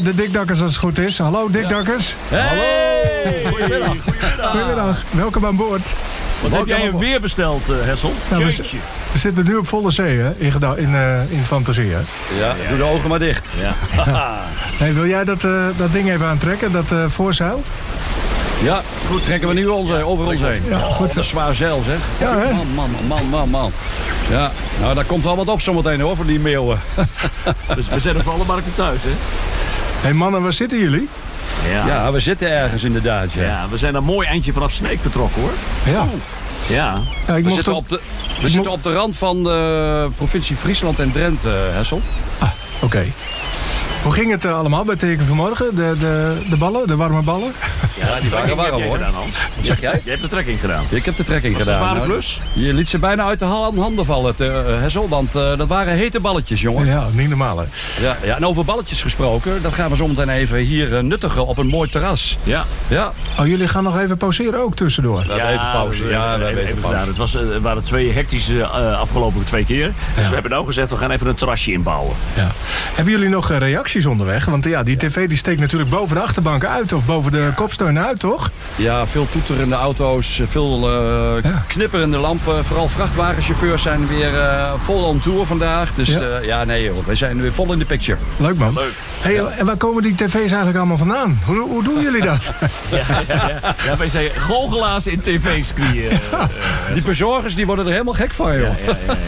de Dikdakkers als het goed is. Hallo Dikdakkers. Hey! Goedemiddag. Welkom aan boord. Wat heb jij een weer besteld, Hessel? Nou, we zitten nu op volle zee, hè? In fantasie, hè? Ja, doe de ogen maar dicht. Ja. Hey, wil jij dat ding even aantrekken, dat voorzeil? Ja, goed, trekken we nu over ons heen. Ja, goed zo. Dat is zwaar zeil, zeg. Ja, hè? Man. Ja, nou, daar komt wel wat op zometeen, hoor, voor die meeuwen. Dus we zijn er voor alle markten thuis, hè? Hey mannen, waar zitten jullie? Ja, we zitten ergens inderdaad, Ja, we zijn een mooi eindje vanaf Sneek vertrokken, hoor. Ja. Ja. Ja, We zitten op de rand van de provincie Friesland en Drenthe, Hessel. Oké. Hoe ging het allemaal bij Teken vanmorgen? De ballen, de warme ballen? Ja, die waren warm, hoor. Gedaan, Hans. Wat zeg jij? Je hebt de trekking gedaan. Ik heb de trekking Was het gedaan. een zware klus? Je liet ze bijna uit de handen vallen, Hessel. Want dat waren hete balletjes, jongen. Ja, niet normaal, hè? Ja, en over balletjes gesproken, dat gaan we zo meteen even hier nuttigen op een mooi terras. Ja. Oh, jullie gaan nog even pauzeren ook tussendoor? We hebben even pauze. We hebben even pauze. Het waren 2 hectische afgelopen 2 keer. Dus we hebben nou gezegd, we gaan even een terrasje inbouwen. Ja. Hebben jullie nog reacties onderweg? Want ja, die tv die steekt natuurlijk boven de achterbank uit. Of boven de kopsteun uit, toch? Ja, veel toeterende auto's, veel knipperende lampen. Vooral vrachtwagenchauffeurs zijn weer vol on tour vandaag. Dus wij zijn weer vol in de picture. Leuk, man. Leuk. Hey, en waar komen die tv's eigenlijk allemaal vandaan? Hoe doen jullie dat? Ja, wij zijn goochelaars in tv-screen. Die bezorgers die worden er helemaal gek van, joh.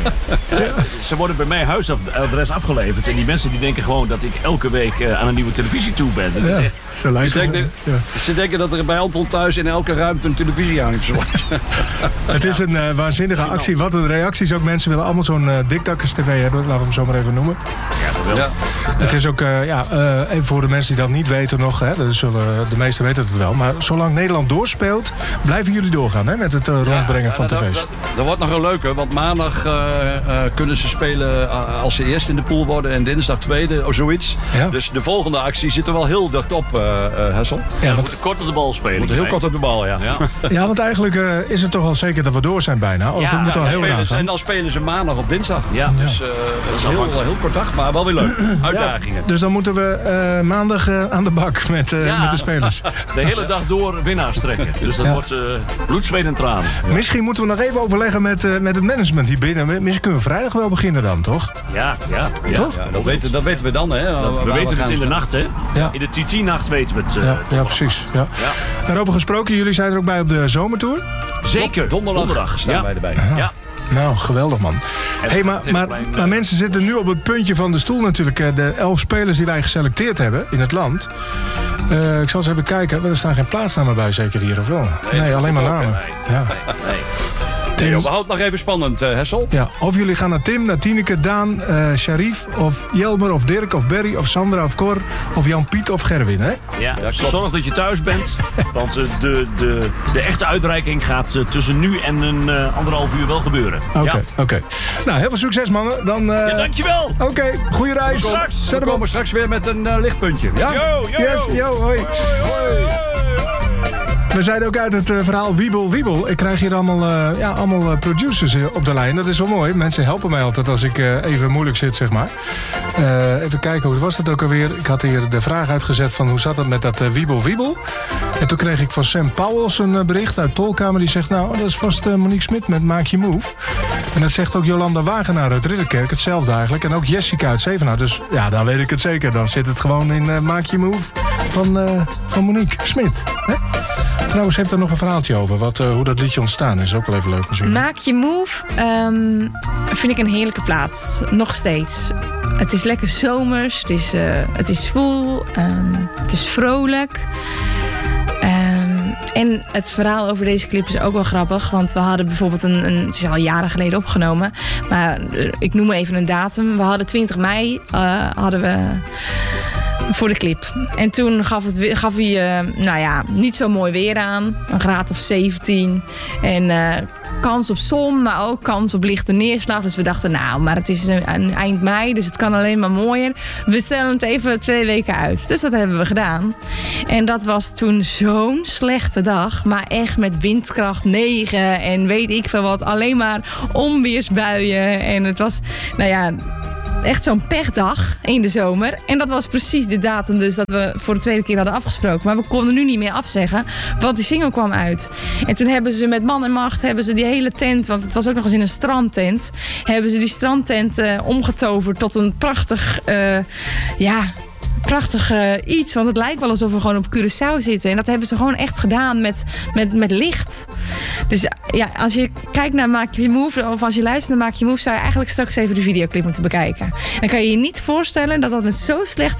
Ja, ze worden bij mij huisadres afgeleverd. En die mensen die denken gewoon dat ik elke week aan een nieuwe televisie toe ben. Dat is echt... Zo lijkt het. Ze denken dat er bij Anton thuis in elke ruimte een televisie aan is. Het is een waanzinnige actie. Wat een reacties ook. Mensen willen allemaal zo'n Dikdakkers tv hebben. Laten we hem zo maar even noemen. Ja, dat wel. Het is ook, even voor de mensen die dat niet weten nog. Hè, de meesten weten het wel. Maar zolang Nederland doorspeelt, blijven jullie doorgaan, hè, met het rondbrengen van tv's. Dat wordt nog een leuke, want maandag kunnen ze spelen als ze eerst in de pool worden en dinsdag tweede of zoiets. Ja. Dus de volgende actie zit er wel heel dicht op, Hessel. Ja, we moeten kort op de bal spelen. We moeten heel kort op de bal, ja. Ja, want eigenlijk is het toch al zeker dat we door zijn bijna. Of we moeten al heel erg gaan. En dan spelen ze maandag of dinsdag. Ja. Dus dat is een heel kort dag, maar wel weer leuk. Uitdagingen. Dus dan moeten we maandag aan de bak met de spelers. De hele dag door winnaars trekken. Dus dat wordt bloed, zweet en tranen. Ja. Misschien moeten we nog even overleggen met het management hier binnen. Misschien kunnen we vrijdag wel beginnen dan, toch? Ja. Toch? Ja, dat weten we dan, hè. We weten het in de nacht, hè. Ja. In de TT-nacht weten we het. Ja, precies. Ja. Daarover gesproken, jullie zijn er ook bij op de zomertour? Zeker. Donderdag staan wij erbij. Ja. Nou, geweldig, man. Hey, maar mensen zitten nu op het puntje van de stoel natuurlijk. De 11 spelers die wij geselecteerd hebben in het land. Ik zal eens even kijken. Er staan geen plaatsnamen bij, zeker hier, of wel? Nee, alleen maar namen. Ja. Nee, we houden het nog even spannend, Hessel. Ja, of jullie gaan naar Tim, naar Tineke, Daan, Sharif, of Jelmer, of Dirk, of Berry, of Sandra, of Cor, of Jan-Piet, of Gerwin, hè? Ja, zorg dat je thuis bent. Want de echte uitreiking gaat tussen nu en een 1,5 uur wel gebeuren. Oké. Nou, heel veel succes, mannen. Dan, dankjewel. Oké, goede reis. We komen straks weer met een lichtpuntje. Ja? Yo, hoi. We zeiden ook uit het verhaal Wiebel. Ik krijg hier allemaal producers op de lijn. Dat is wel mooi. Mensen helpen mij altijd als ik even moeilijk zit, zeg maar. Even kijken, hoe was dat ook alweer? Ik had hier de vraag uitgezet van hoe zat het met dat Wiebel. En toen kreeg ik van Sam Powels een bericht uit Polkamer. Die zegt, nou, dat is vast Monique Smit met Maak je Move. En dat zegt ook Jolanda Wagenaar uit Ridderkerk. Hetzelfde eigenlijk. En ook Jessica uit Zevenaar. Dus ja, dan weet ik het zeker. Dan zit het gewoon in Maak je Move van Monique Smit. Hè? Trouwens, heeft er nog een verhaaltje over hoe dat liedje ontstaan is. Ook wel even leuk misschien. Maak je Move vind ik een heerlijke plaats. Nog steeds. Het is lekker zomers. Het is zwoel. Het is vrolijk. En het verhaal over deze clip is ook wel grappig. Want we hadden bijvoorbeeld het is al jaren geleden opgenomen. Maar ik noem even een datum. We hadden 20 mei voor de clip. En toen gaf hij niet zo mooi weer aan. Een graad of 17. En kans op zon, maar ook kans op lichte neerslag. Dus we dachten, maar het is een eind mei, dus het kan alleen maar mooier. We stellen het even 2 weken uit. Dus dat hebben we gedaan. En dat was toen zo'n slechte dag. Maar echt met windkracht 9 en weet ik veel wat. Alleen maar onweersbuien. En het was, echt zo'n pechdag in de zomer. En dat was precies de datum dus dat we voor de tweede keer hadden afgesproken. Maar we konden nu niet meer afzeggen, want die single kwam uit. En toen hebben ze met man en macht die hele tent, want het was ook nog eens in een strandtent, hebben ze die strandtent omgetoverd tot een prachtig, prachtig iets. Want het lijkt wel alsof we gewoon op Curaçao zitten. En dat hebben ze gewoon echt gedaan met licht. Dus ja, als je kijkt naar Maak Je Move, of als je luistert naar Maak Je Move, zou je eigenlijk straks even de videoclip moeten bekijken. En dan kan je je niet voorstellen dat met zo slecht